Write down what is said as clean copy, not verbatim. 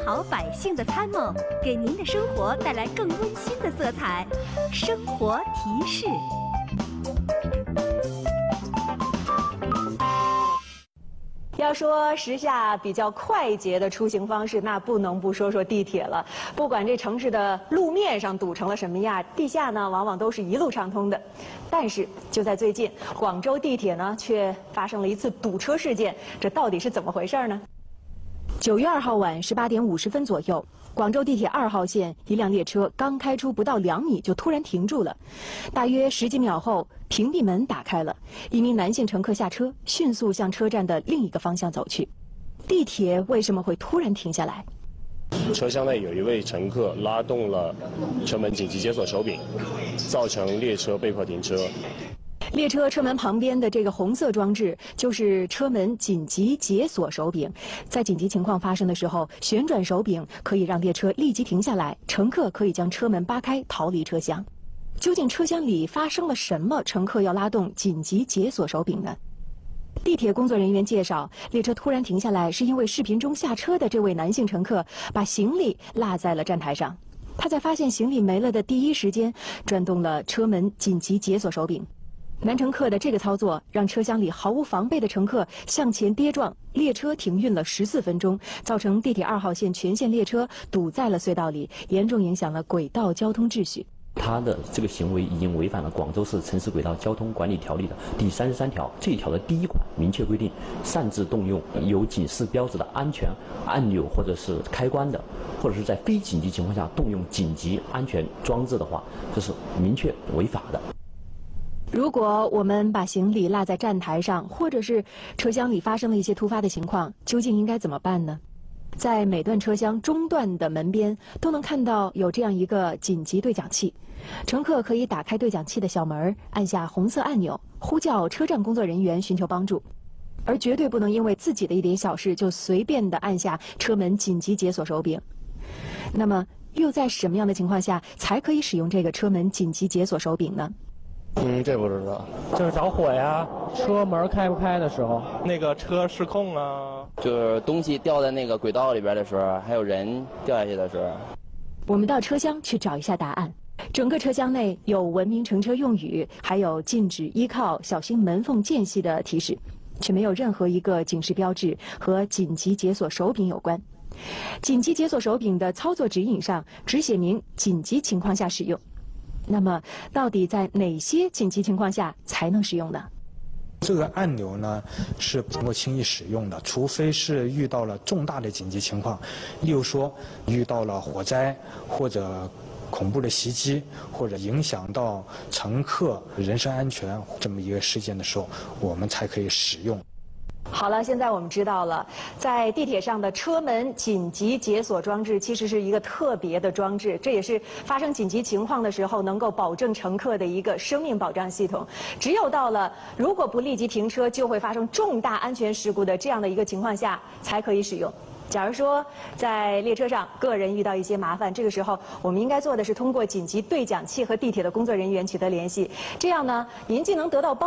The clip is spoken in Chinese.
好百姓的参谋，给您的生活带来更温馨的色彩。生活提示。 要说时下比较快捷的出行方式，那不能不说说地铁了。不管这城市的路面上堵成了什么样，地下呢往往都是一路畅通的。但是就在最近，广州地铁呢却发生了一次堵车事件，这到底是怎么回事呢？9月2号晚18点50分左右，广州地铁2号线一辆列车刚开出不到2米就突然停住了，大约10几秒后，屏蔽门打开了，一名男性乘客下车，迅速向车站的另一个方向走去。地铁为什么会突然停下来？ 车厢内有一位乘客拉动了车门紧急解锁手柄，造成列车被迫停车。 列车车门旁边的这个红色装置就是车门紧急解锁手柄，在紧急情况发生的时候，旋转手柄可以让列车立即停下来，乘客可以将车门扒开逃离车厢。究竟车厢里发生了什么，乘客要拉动紧急解锁手柄呢？地铁工作人员介绍，列车突然停下来是因为视频中下车的这位男性乘客把行李落在了站台上，他在发现行李没了的第一时间转动了车门紧急解锁手柄。男乘客的这个操作让车厢里毫无防备的乘客向前跌撞，列车停运了14分钟，造成地铁2号线全线列车堵在了隧道里，严重影响了轨道交通秩序。 他的这个行为已经违反了广州市城市轨道交通管理条例的第33条，这一条的第1款明确规定，擅自动用有警示标志的安全按钮或者是开关的，或者是在非紧急情况下动用紧急安全装置的话，这是明确违法的。 如果我们把行李落在站台上，或者是车厢里发生了一些突发的情况，究竟应该怎么办呢？在每段车厢中段的门边都能看到有这样一个紧急对讲器，乘客可以打开对讲器的小门，按下红色按钮，呼叫车站工作人员寻求帮助，而绝对不能因为自己的一点小事就随便的按下车门紧急解锁手柄。那么，又在什么样的情况下才可以使用这个车门紧急解锁手柄呢？ 这不知道， 就是着火呀，车门开不开的时候， 那个车失控啊， 就是东西掉在那个轨道里边的时候，还有人掉下去的时候。 我们到车厢去找一下答案。整个车厢内有文明乘车用语，还有禁止依靠、小心门缝间隙的提示，却没有任何一个警示标志和紧急解锁手柄有关。紧急解锁手柄的操作指引上只写明紧急情况下使用。那么，到底在哪些紧急情况下才能使用呢？ 这个按钮呢是不能够轻易使用的，除非是遇到了重大的紧急情况，例如说遇到了火灾或者恐怖的袭击，或者影响到乘客人身安全这么一个事件的时候，我们才可以使用。 好了，现在我们知道了，在地铁上的车门紧急解锁装置其实是一个特别的装置，这也是发生紧急情况的时候能够保证乘客的一个生命保障系统。只有到了如果不立即停车就会发生重大安全事故的这样的一个情况下才可以使用。假如说在列车上个人遇到一些麻烦，这个时候我们应该做的是通过紧急对讲器和地铁的工作人员取得联系，这样呢，您既能得到帮